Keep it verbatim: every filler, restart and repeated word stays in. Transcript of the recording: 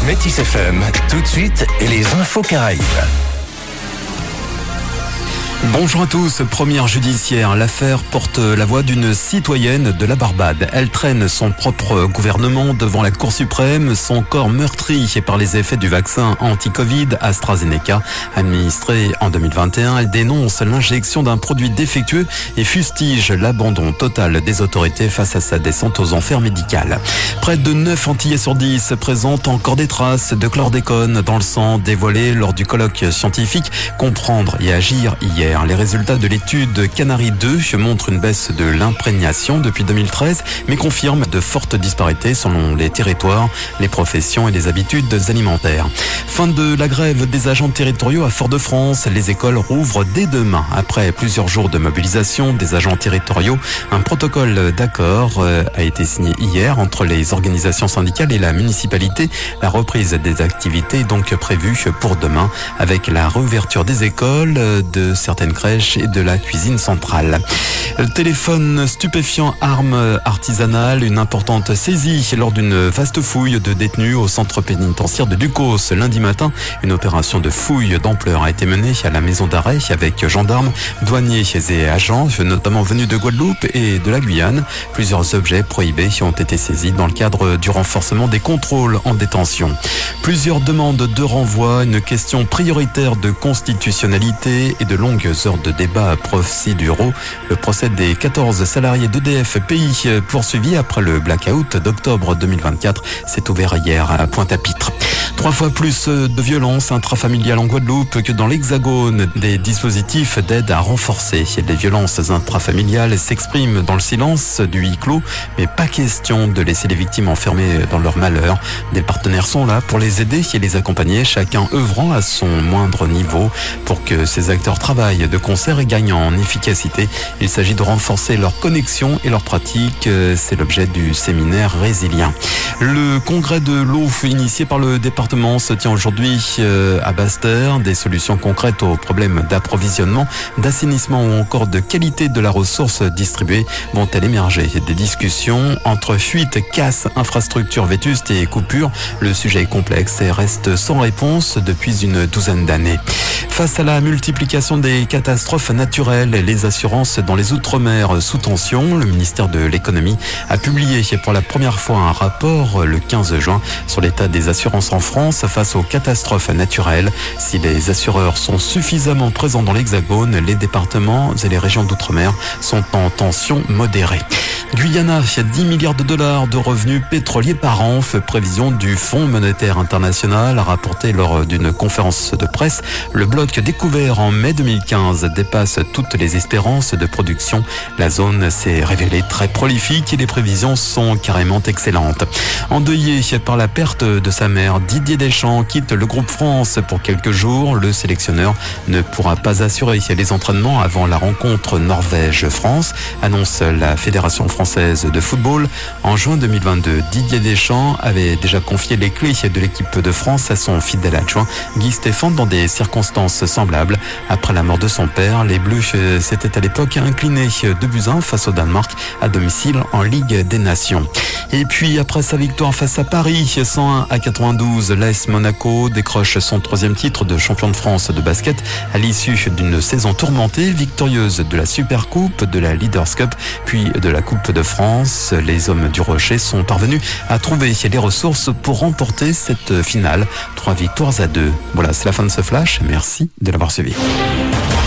Métis F M, tout de suite, et les infos Caraïbes. Bonjour à tous. Première judiciaire, l'affaire porte la voix d'une citoyenne de la Barbade. Elle traîne son propre gouvernement devant la Cour suprême, son corps meurtri par les effets du vaccin anti-Covid AstraZeneca. Administré en deux mille vingt et un, elle dénonce l'injection d'un produit défectueux et fustige l'abandon total des autorités face à sa descente aux enfers médicales. Près de neuf Antillais sur dix présentent encore des traces de chlordécone dans le sang, dévoilé lors du colloque scientifique Comprendre et agir hier. Les résultats de l'étude Canary deux montrent une baisse de l'imprégnation depuis deux mille treize, mais confirment de fortes disparités selon les territoires, les professions et les habitudes alimentaires. Fin de la grève des agents territoriaux à Fort-de-France. Les écoles rouvrent dès demain. Après plusieurs jours de mobilisation des agents territoriaux, un protocole d'accord a été signé hier entre les organisations syndicales et la municipalité. La reprise des activités est donc prévue pour demain, avec la réouverture des écoles, de certaines crèches et de la cuisine centrale. Le téléphone stupéfiant, arme artisanale, une importante saisie lors d'une vaste fouille de détenus au centre pénitentiaire de Ducos. Lundi matin, une opération de fouille d'ampleur a été menée à la maison d'arrêt avec gendarmes, douaniers et agents, notamment venus de Guadeloupe et de la Guyane. Plusieurs objets prohibés ont été saisis dans le cadre du renforcement des contrôles en détention. Plusieurs demandes de renvoi, une question prioritaire de constitutionnalité et de longues heures de débats procéduraux. Le procès des quatorze salariés d'E D F P I poursuivis après le blackout d'octobre deux mille vingt-quatre s'est ouvert hier à Pointe-à-Pitre. Trois fois plus de violences intrafamiliales en Guadeloupe que dans l'Hexagone. Des dispositifs d'aide à renforcer. Les violences intrafamiliales s'expriment dans le silence du huis clos, mais pas question de laisser les victimes enfermées dans leur malheur. Des partenaires sont là pour les aider et les accompagner, chacun œuvrant à son moindre niveau pour que ces acteurs travaillent de concert et gagnent en efficacité. Il s'agit de renforcer leur connexion et leur pratique. C'est l'objet du séminaire résilient. Le congrès de l'eau initié par le département se tient aujourd'hui à Basse-Terre. Des solutions concrètes aux problèmes d'approvisionnement, d'assainissement ou encore de qualité de la ressource distribuée vont-elles émerger. Des discussions entre fuites, casses, infrastructures vétustes et coupures. Le sujet est complexe et reste sans réponse depuis une douzaine d'années. Face à la multiplication des catastrophes naturelles, les assurances dans les Outre-mer sous tension, le ministère de l'économie a publié pour la première fois un rapport le quinze juin sur l'état des assurances en France face aux catastrophes naturelles. Si les assureurs sont suffisamment présents dans l'Hexagone, les départements et les régions d'Outre-mer sont en tension modérée. Guyana, dix milliards de dollars de revenus pétroliers par an, prévision du Fonds monétaire international, a rapporté lors d'une conférence de presse. Le bloc découvert en mai deux mille quinze dépasse toutes les espérances de production. La zone s'est révélée très prolifique et les prévisions sont carrément excellentes. Endeuillé par la perte de sa mère, Didier Deschamps quitte le groupe France pour quelques jours. Le sélectionneur ne pourra pas assurer les entraînements avant la rencontre Norvège-France, annonce la Fédération française de football. En juin deux mille vingt-deux, Didier Deschamps avait déjà confié les clés de l'équipe de France à son fidèle adjoint Guy Stéphane dans des circonstances semblables. Après la mort de son père, les Bleus s'étaient à l'époque inclinés deux buts à un face au Danemark à domicile en Ligue des Nations. Et puis après sa victoire face à Paris, cent un à quatre-vingt-douze, l'A S Monaco décroche son troisième titre de champion de France de basket à l'issue d'une saison tourmentée, victorieuse de la Supercoupe, de la Leaders Cup, puis de la Coupe de France. Les hommes du Rocher sont parvenus à trouver les ressources pour remporter cette finale. Trois victoires à deux. Voilà, c'est la fin de ce flash. Merci de l'avoir suivi.